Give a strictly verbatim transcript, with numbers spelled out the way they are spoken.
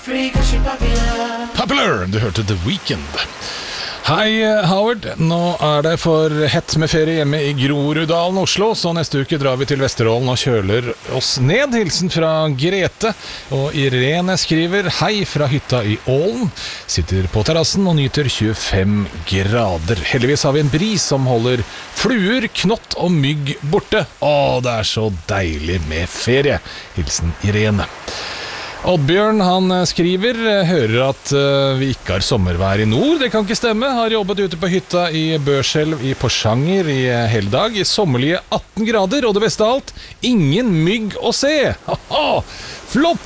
Popular, du hørte The Weeknd. Hei Howard, nå er det for hett med ferie hjemme i Groruddalen, Oslo, så neste uke drar vi til Vesterålen og kjøler oss ned. Hilsen fra Grete, og Irene skriver: hei fra hytta i Ålen. Sitter på terrassen og nyter tjuefem grader. Heldigvis har vi en bris som holder fluer, knott og mygg borte. Å, det er så deilig med ferie. Hilsen Irene. Oddbjørn, han skriver: hører at uh, vi ikke har sommervær i nord. Det kan ikke stemme. Har jobbet ute på hytta i Børselv i Porsanger i hele dag. I sommerlige atten grader, og det beste av alt, ingen mygg å se. Haha, flott!